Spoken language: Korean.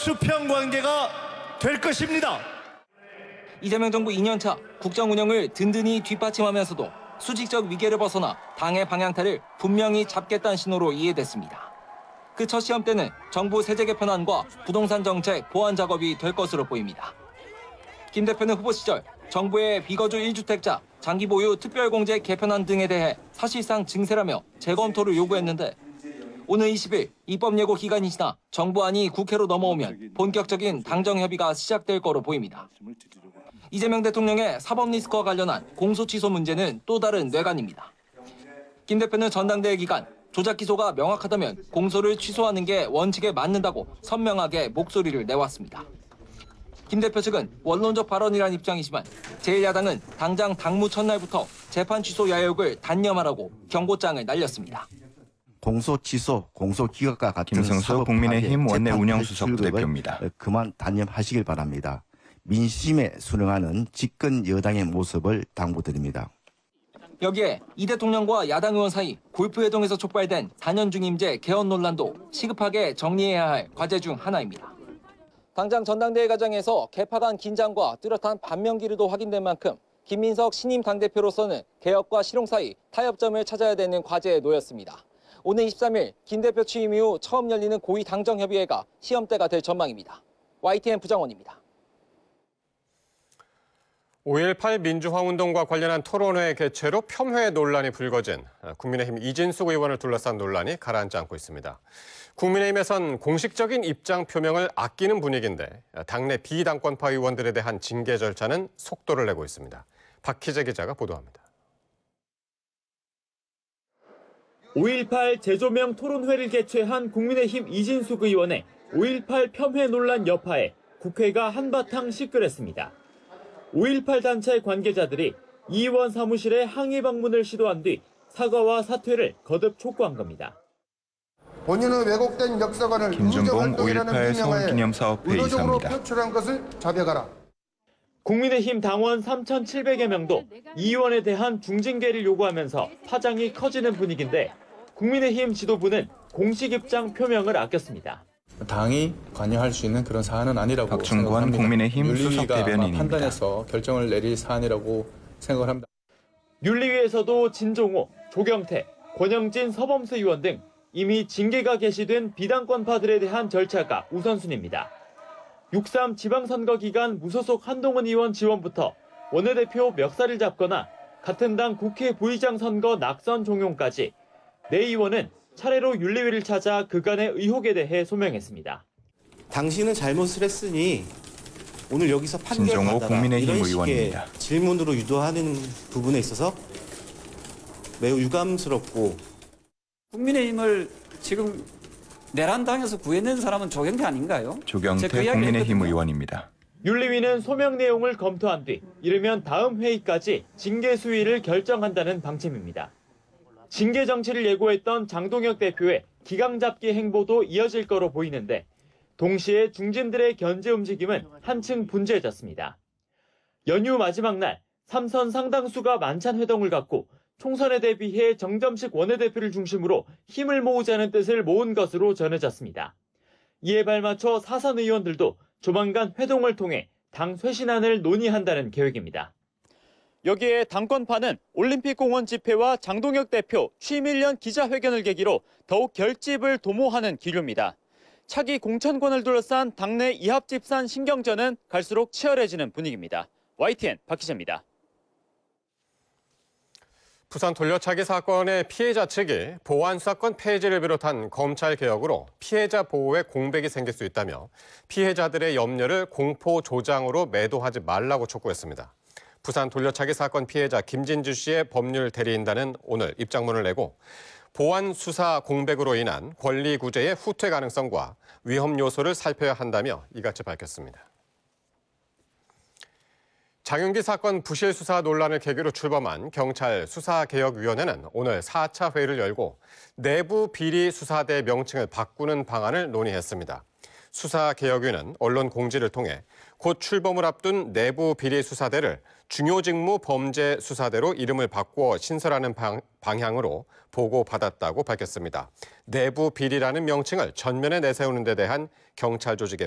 수평 관계가 될 것입니다. 이재명 정부 2년차 국정 운영을 든든히 뒷받침하면서도 수직적 위계를 벗어나 당의 방향타를 분명히 잡겠다는 신호로 이해됐습니다. 그 첫 시험 때는 정부 세제 개편안과 부동산 정책 보완 작업이 될 것으로 보입니다. 김 대표는 후보 시절 정부의 비거주 1주택자, 장기 보유 특별공제 개편안 등에 대해 사실상 증세라며 재검토를 요구했는데 오늘 20일 입법 예고 기간이 지나 정부안이 국회로 넘어오면 본격적인 당정 협의가 시작될 거로 보입니다. 이재명 대통령의 사법 리스크와 관련한 공소 취소 문제는 또 다른 뇌관입니다. 김 대표는 전당대회 기간 조작 기소가 명확하다면 공소를 취소하는 게 원칙에 맞는다고 선명하게 목소리를 내왔습니다. 김 대표 측은 원론적 발언이란 입장이지만 제1야당은 당장 당무 첫날부터 재판 취소 야욕을 단념하라고 경고장을 날렸습니다. 공소 취소, 공소 기각과 같은 김승수 국민의힘 원내 운영수석 대표입니다. 그만 단념하시길 바랍니다. 민심에 순응하는 집권 여당의 모습을 당부드립니다. 여기에 이 대통령과 야당 의원 사이 골프회동에서 촉발된 4년 중임제 개헌 논란도 시급하게 정리해야 할 과제 중 하나입니다. 당장 전당대회 과정에서 개파 간 긴장과 뚜렷한 반면 기류도 확인된 만큼 김민석 신임 당대표로서는 개혁과 실용 사이 타협점을 찾아야 되는 과제에 놓였습니다. 오늘 23일 김 대표 취임 이후 처음 열리는 고위 당정협의회가 시험대가 될 전망입니다. YTN 부장원입니다. 5.18 민주화운동과 관련한 토론회 개최로 폄훼 논란이 불거진 국민의힘 이진숙 의원을 둘러싼 논란이 가라앉지 않고 있습니다. 국민의힘에선 공식적인 입장 표명을 아끼는 분위기인데 당내 비당권파 의원들에 대한 징계 절차는 속도를 내고 있습니다. 박희재 기자가 보도합니다. 5.18 재조명 토론회를 개최한 국민의힘 이진숙 의원의 5.18 폄훼 논란 여파에 국회가 한바탕 시끌했습니다. 5.18 단체 관계자들이 이 의원 사무실에 항의 방문을 시도한 뒤 사과와 사퇴를 거듭 촉구한 겁니다. 본인의 왜곡된 역사관을 김준봉 5.18 서울기념사업회 의도적으로 이사입니다. 표출한 것을 자백하라. 국민의힘 당원 3,700여 명도 이 의원에 대한 중징계를 요구하면서 파장이 커지는 분위기인데 국민의힘 지도부는 공식 입장 표명을 아꼈습니다. 당이 관여할 수 있는 그런 사안은 아니라고 박충권 생각합니다. 국민의힘 수석대변인입니다. 판단해서 결정을 내릴 사안이라고 생각을 합니다. 윤리위에서도 진종호, 조경태, 권영진, 서범수 의원 등 이미 징계가 개시된 비당권파들에 대한 절차가 우선순위입니다. 6.3 지방선거 기간 무소속 한동훈 의원 지원부터 원내대표 멱살을 잡거나 같은 당 국회 부의장 선거 낙선 종용까지 네 의원은 차례로 윤리위를 찾아 그간의 의혹에 대해 소명했습니다. 당신은 잘못을 했으니 오늘 여기서 판결을 진종호 받아라. 국민의힘 이런 식의 의원입니다. 질문으로 유도하는 부분에 있어서 매우 유감스럽고 국민의힘을 지금 내란당에서 구해낸 사람은 조경태 아닌가요? 조경태 국민의힘 의원입니다. 윤리위는 소명 내용을 검토한 뒤 이르면 다음 회의까지 징계 수위를 결정한다는 방침입니다. 징계 정치를 예고했던 장동혁 대표의 기강잡기 행보도 이어질 거로 보이는데 동시에 중진들의 견제 움직임은 한층 분주해졌습니다. 연휴 마지막 날 삼선 상당수가 만찬 회동을 갖고 총선에 대비해 정점식 원내대표를 중심으로 힘을 모으자는 뜻을 모은 것으로 전해졌습니다. 이에 발맞춰 사선 의원들도 조만간 회동을 통해 당 쇄신안을 논의한다는 계획입니다. 여기에 당권파는 올림픽공원 집회와 장동혁 대표 취임 1년 기자회견을 계기로 더욱 결집을 도모하는 기류입니다. 차기 공천권을 둘러싼 당내 이합집산 신경전은 갈수록 치열해지는 분위기입니다. YTN 박희재입니다. 부산 돌려차기 사건의 피해자 측이 보안수사권 폐지를 비롯한 검찰 개혁으로 피해자 보호에 공백이 생길 수 있다며 피해자들의 염려를 공포 조장으로 매도하지 말라고 촉구했습니다. 부산 돌려차기 사건 피해자 김진주 씨의 법률 대리인단은 오늘 입장문을 내고 보안 수사 공백으로 인한 권리 구제의 후퇴 가능성과 위험 요소를 살펴야 한다며 이같이 밝혔습니다. 장윤기 사건 부실 수사 논란을 계기로 출범한 경찰 수사개혁위원회는 오늘 4차 회의를 열고 내부 비리 수사대 명칭을 바꾸는 방안을 논의했습니다. 수사개혁위는 언론 공지를 통해 곧 출범을 앞둔 내부 비리 수사대를 중요직무 범죄 수사대로 이름을 바꾸어 신설하는 방향으로 보고받았다고 밝혔습니다. 내부 비리라는 명칭을 전면에 내세우는 데 대한 경찰 조직의